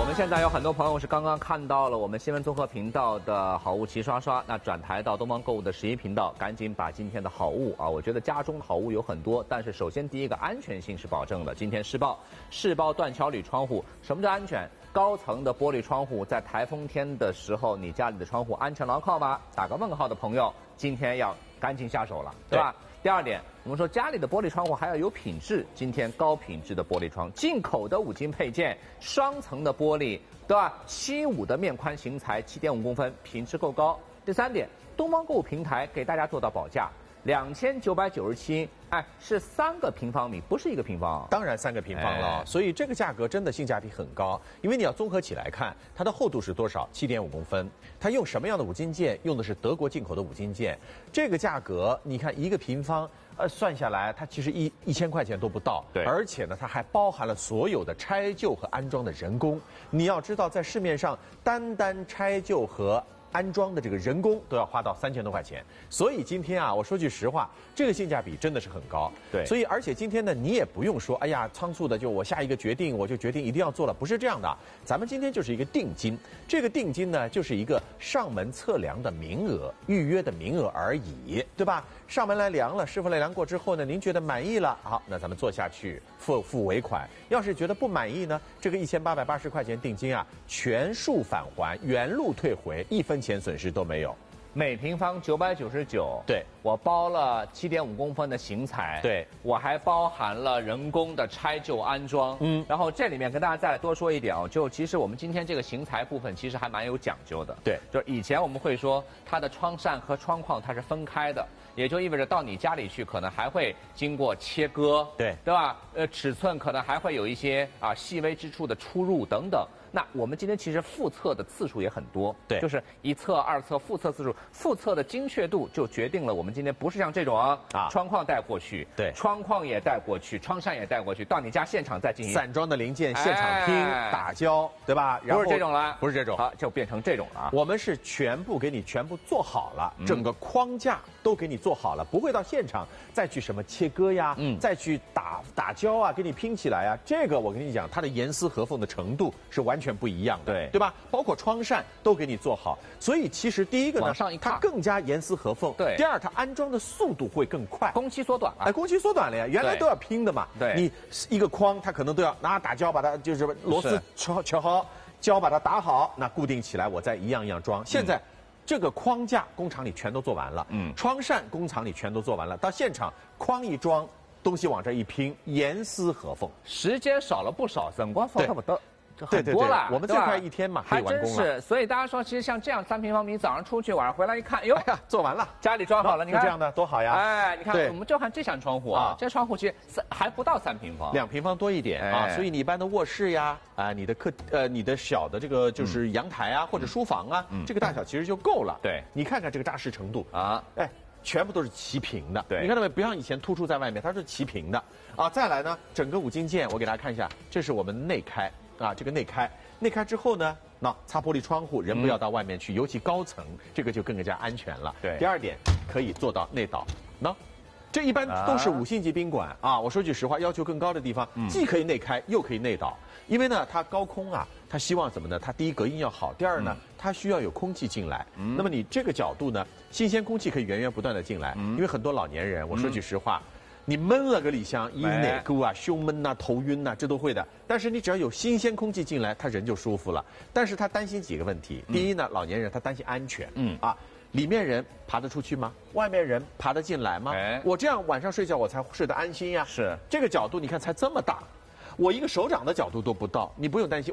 们现在有很多朋友是刚刚看到了我们新闻综合频道的好物齐刷刷，那转台到东方购物的11频道，赶紧把今天的好物啊，我觉得家中的好物有很多，但是首先第一个安全性是保证的。今天世报断桥铝窗户，什么叫安全？高层的玻璃窗户在台风天的时候，你家里的窗户安全牢靠吗？打个问号的朋友，今天要赶紧下手了，对吧？第二点，我们说家里的玻璃窗户还要有品质，今天高品质的玻璃窗，进口的五金配件，双层的玻璃，对吧？75的面宽型材，7.5公分，品质够高。第三点，东方购物平台给大家做到保价，2997，哎，是3个平方米，不是1个平方。 当然3个平方了，所以这个价格真的性价比很高。因为你要综合起来看，它的厚度是多少？7.5公分。它用什么样的五金件？用的是德国进口的五金件。这个价格，你看1个平方，算下来它其实1000块钱都不到。 对， 而且呢，它还包含了所有的拆旧和安装的人工。你要知道，在市面上单拆旧和安装的这个人工都要花到3000多块钱，所以今天啊，我说句实话，这个性价比真的是很高。 对， 所以而且今天呢，你也不用说，哎呀，仓促的就我下一个决定，我就决定一定要做了，不是这样的。咱们今天就是一个定金，这个定金呢，就是一个上门测量的名额、预约的名额而已，对吧？上门来量了，师傅来量过之后呢，您觉得满意了，好，那咱们做下去，付尾款。要是觉得不满意呢，这个1880块钱定金啊，全数返还，原路退回，1分钱损失都没有。 每平方999， 对， 我包了7.5公分的型材， 对， 我还包含了人工的拆旧安装，然后这里面跟大家再多说一点哦，就其实我们今天这个型材部分其实还蛮有讲究的， 对， 就以前我们会说它的窗扇和窗框它是分开的，也就意味着到你家里去可能还会经过切割，对吧？尺寸可能还会有一些细微之处的出入等等。那我们今天其实复测的次数也很多， 对， 就是1测、2测、复测次数，复测的精确度就决定了我们今天不是像这种窗框带过去， 对， 窗框也带过去，窗扇也带过去，到你家现场再进行散装的零件现场拼、打胶，对吧？ 不是这种了， 不是这种， 好，就变成这种了。 我们是全部给你做好了，整个框架都给你做好了，不会到现场再去什么切割呀，再去打胶啊，给你拼起来啊。这个我跟你讲，它的严丝合缝的程度是完全不一样的，对吧？包括窗扇都给你做好，所以其实第一个呢，它更加严丝合缝， 对。 第二，它安装的速度会更快， 工期缩短了。 工期缩短了呀，原来都要拼的嘛， 对， 你一个框它可能都要拿打胶把它就是螺丝敲好，胶把它打好，那固定起来，我再一样一样装。现在这个框架工厂里全都做完了，窗扇工厂里全都做完了，到现场框一装，东西往这一拼，严丝合缝， 时间少了不少，怎光说这么多。 很多了， 我们最快1天嘛， 还真是。所以大家说，其实像这样3平方米，早上出去，晚上回来一看，哟， 做完了， 家里装好了，你看这样的多好呀！ 哎，你看，我们就看这扇窗户啊，这窗户其实还不到3平方， 2平方多一点啊。所以你一般的卧室呀，你的你的小的这个就是阳台啊，或者书房啊，这个大小其实就够了。 对， 你看看这个扎实程度啊， 哎。全部都是齐平的， 对， 你看到没？不像以前突出在外面，它是齐平的啊。再来呢，整个五金件我给大家看一下，这是我们内开啊，这个内开之后呢，那擦玻璃窗户，人不要到外面去，尤其高层，这个就更加安全了。 对， 第二点可以做到内导，那这一般都是5星级宾馆啊。我说句实话，要求更高的地方，既可以内开又可以内导，因为呢它高空啊。它希望怎么呢？它第一隔音要好，第二呢，它需要有空气进来。那么你这个角度呢，新鲜空气可以源源不断的进来。因为很多老年人，我说句实话，你闷了个里厢，一内沟啊、胸闷呐、头晕呐，这都会的。但是你只要有新鲜空气进来，他人就舒服了。但是他担心几个问题。第一呢，老年人他担心安全。里面人爬得出去吗？外面人爬得进来吗？我这样晚上睡觉我才睡得安心呀。 是这个角度，你看才这么大。我一个手掌的角度都不到，你不用担心。